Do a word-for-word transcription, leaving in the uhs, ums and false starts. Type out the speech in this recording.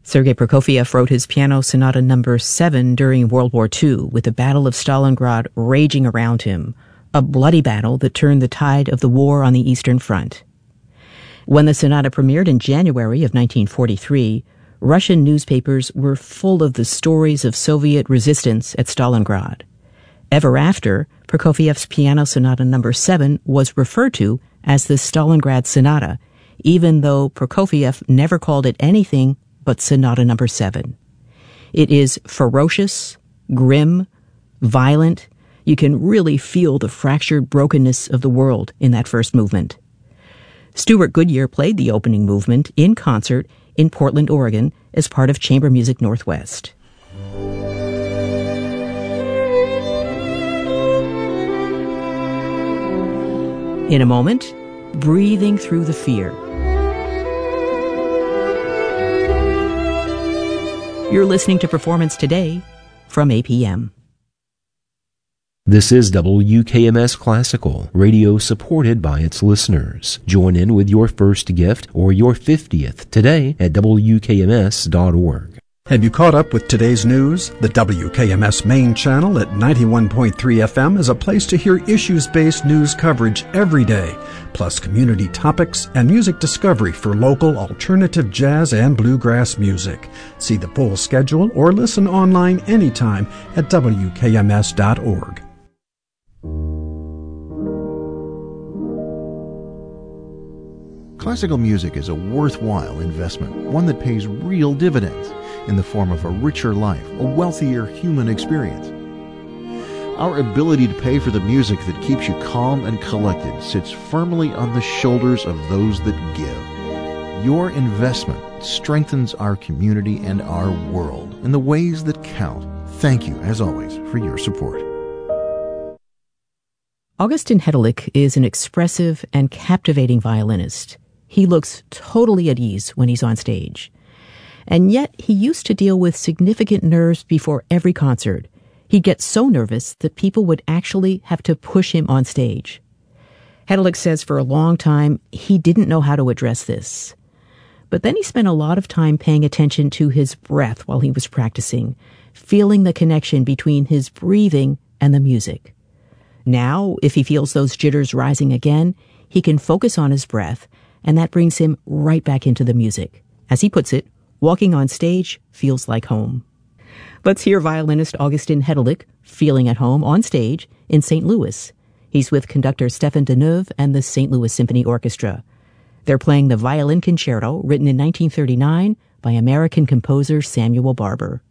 Sergei Prokofiev wrote his Piano Sonata number seven during World War Two, with the Battle of Stalingrad raging around him, a bloody battle that turned the tide of the war on the Eastern Front. When the sonata premiered in January of nineteen forty-three, Russian newspapers were full of the stories of Soviet resistance at Stalingrad. Ever after, Prokofiev's Piano Sonata number seven was referred to as the Stalingrad Sonata, even though Prokofiev never called it anything but Sonata number seven. It is ferocious, grim, violent. You can really feel the fractured brokenness of the world in that first movement. Stuart Goodyear played the opening movement in concert in Portland, Oregon, as part of Chamber Music Northwest. In a moment, breathing through the fear. You're listening to Performance Today from A P M. This is W K M S Classical, radio supported by its listeners. Join in with your first gift or your fiftieth today at W K M S dot org. Have you caught up with today's news? The W K M S main channel at ninety-one point three F M is a place to hear issues-based news coverage every day, plus community topics and music discovery for local alternative jazz and bluegrass music. See the full schedule or listen online anytime at W K M S dot org. Classical music is a worthwhile investment, one that pays real dividends in the form of a richer life, a wealthier human experience. Our ability to pay for the music that keeps you calm and collected sits firmly on the shoulders of those that give. Your investment strengthens our community and our world in the ways that count. Thank you, as always, for your support. Augustin Hedelich is an expressive and captivating violinist. He looks totally at ease when he's on stage. And yet, he used to deal with significant nerves before every concert. He'd get so nervous that people would actually have to push him on stage. Hedelich says for a long time, he didn't know how to address this. But then he spent a lot of time paying attention to his breath while he was practicing, feeling the connection between his breathing and the music. Now, if he feels those jitters rising again, he can focus on his breath, and that brings him right back into the music. As he puts it, walking on stage feels like home. Let's hear violinist Augustin Hedelich feeling at home on stage in Saint Louis. He's with conductor Stéphane Deneuve and the Saint Louis Symphony Orchestra. They're playing the Violin Concerto, written in nineteen thirty-nine by American composer Samuel Barber.